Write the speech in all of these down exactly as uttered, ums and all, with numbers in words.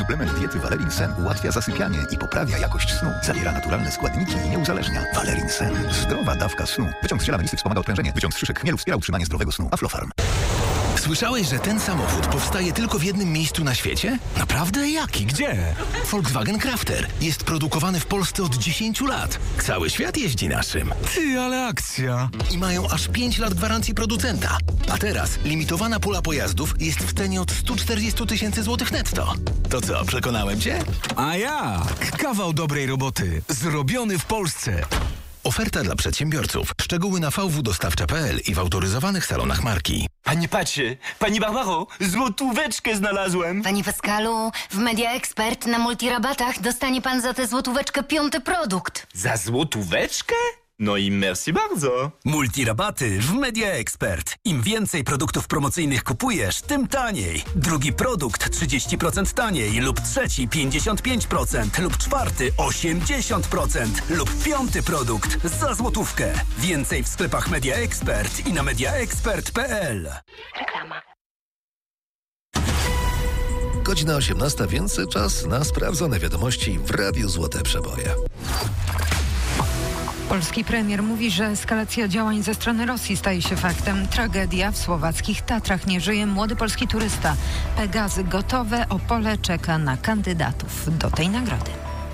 Suplement diety Valerin Sen ułatwia zasypianie i poprawia jakość snu. Zawiera naturalne składniki i nie uzależnia. Valerin Sen. Zdrowa dawka snu. Wyciąg z ziela melisy wspomaga odprężenie. Wyciąg z szyszek chmielu wspiera utrzymanie zdrowego snu. Aflofarm. Słyszałeś, że ten samochód powstaje tylko w jednym miejscu na świecie? Naprawdę? Jaki? Gdzie? Volkswagen Crafter. Jest produkowany w Polsce od dziesięciu lat. Cały świat jeździ naszym. Ty, ale akcja. I mają aż pięć lat gwarancji producenta. A teraz limitowana pula pojazdów jest w cenie od stu czterdziestu tysięcy złotych netto. To co, przekonałem cię? A jak? Kawał dobrej roboty. Zrobiony w Polsce. Oferta dla przedsiębiorców. Szczegóły na v w dostawcza kropka p l i w autoryzowanych salonach marki. Panie Pacie, pani Barbaro, złotóweczkę znalazłem. Panie Pascalu, w Media Expert na multirabatach dostanie pan za tę złotóweczkę piąty produkt. Za złotóweczkę? No i merci bardzo. Multirabaty w Media Expert. Im więcej produktów promocyjnych kupujesz, tym taniej. Drugi produkt trzydzieści procent taniej lub trzeci pięćdziesiąt pięć procent lub czwarty osiemdziesiąt procent lub piąty produkt za złotówkę. Więcej w sklepach Media Expert i na mediaexpert kropka p l. Reklama. Godzina osiemnasta, więc czas na sprawdzone wiadomości w Radiu Złote Przeboje. Polski premier mówi, że eskalacja działań ze strony Rosji staje się faktem. Tragedia w słowackich Tatrach. Nie żyje młody polski turysta. Pegazy gotowe, Opole czeka na kandydatów do tej nagrody.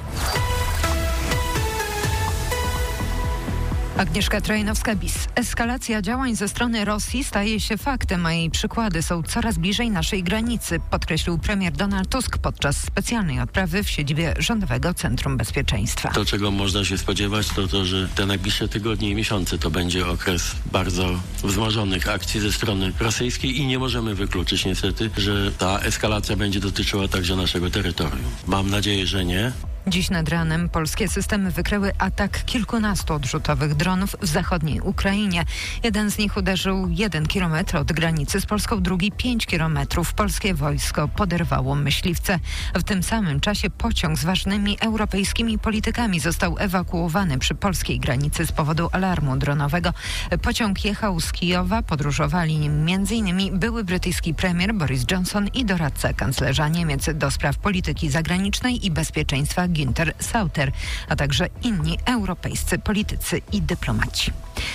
Agnieszka Trojanowska-Bis. Eskalacja działań ze strony Rosji staje się faktem, a jej przykłady są coraz bliżej naszej granicy, podkreślił premier Donald Tusk podczas specjalnej odprawy w siedzibie Rządowego Centrum Bezpieczeństwa. To, czego można się spodziewać, to to, że te najbliższe tygodnie i miesiące to będzie okres bardzo wzmożonych akcji ze strony rosyjskiej i nie możemy wykluczyć niestety, że ta eskalacja będzie dotyczyła także naszego terytorium. Mam nadzieję, że nie. Dziś nad ranem polskie systemy wykryły atak kilkunastu odrzutowych dronów w zachodniej Ukrainie. Jeden z nich uderzył jeden kilometr od granicy z Polską, drugi pięć kilometrów. Polskie wojsko poderwało myśliwce. W tym samym czasie pociąg z ważnymi europejskimi politykami został ewakuowany przy polskiej granicy z powodu alarmu dronowego. Pociąg jechał z Kijowa, podróżowali nim między innymi były brytyjski premier Boris Johnson i doradca kanclerza Niemiec do spraw polityki zagranicznej i bezpieczeństwa Günther Sauter, a także inni europejscy politycy i dyplomaci.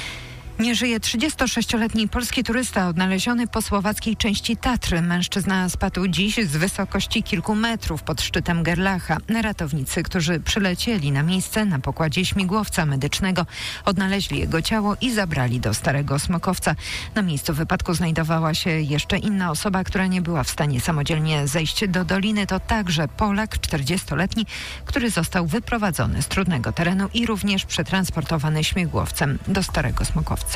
Nie żyje trzydziestosześcioletni polski turysta odnaleziony po słowackiej części Tatry. Mężczyzna spadł dziś z wysokości kilku metrów pod szczytem Gerlacha. Ratownicy, którzy przylecieli na miejsce na pokładzie śmigłowca medycznego, odnaleźli jego ciało i zabrali do Starego Smokowca. Na miejscu wypadku znajdowała się jeszcze inna osoba, która nie była w stanie samodzielnie zejść do doliny. To także Polak, czterdziestoletni, który został wyprowadzony z trudnego terenu i również przetransportowany śmigłowcem do Starego Smokowca.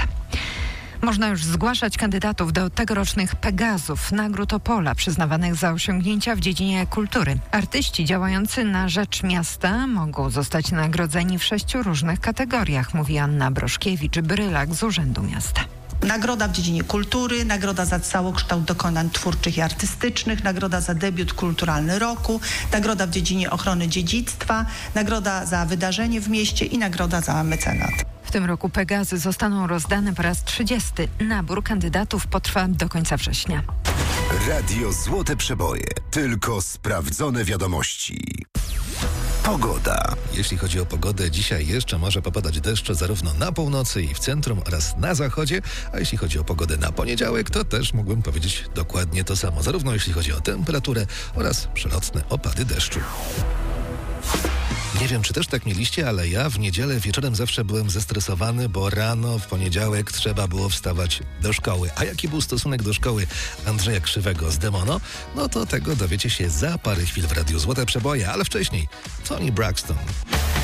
Można już zgłaszać kandydatów do tegorocznych Pegazów, nagród Opola przyznawanych za osiągnięcia w dziedzinie kultury. Artyści działający na rzecz miasta mogą zostać nagrodzeni w sześciu różnych kategoriach, mówi Anna Broszkiewicz-Brylak z Urzędu Miasta. Nagroda w dziedzinie kultury, nagroda za całokształt dokonań twórczych i artystycznych, nagroda za debiut kulturalny roku, nagroda w dziedzinie ochrony dziedzictwa, nagroda za wydarzenie w mieście i nagroda za mecenat. W tym roku Pegazy zostaną rozdane po raz trzydziesty. Nabór kandydatów potrwa do końca września. Radio Złote Przeboje. Tylko sprawdzone wiadomości. Pogoda. Jeśli chodzi o pogodę, dzisiaj jeszcze może popadać deszcz zarówno na północy i w centrum oraz na zachodzie, a jeśli chodzi o pogodę na poniedziałek, to też mógłbym powiedzieć dokładnie to samo, zarówno jeśli chodzi o temperaturę oraz przelotne opady deszczu. Nie wiem, czy też tak mieliście, ale ja w niedzielę wieczorem zawsze byłem zestresowany, bo rano w poniedziałek trzeba było wstawać do szkoły. A jaki był stosunek do szkoły Andrzeja Krzywego z Demono? No to tego dowiecie się za parę chwil w Radiu Złote Przeboje, ale wcześniej Toni Braxton.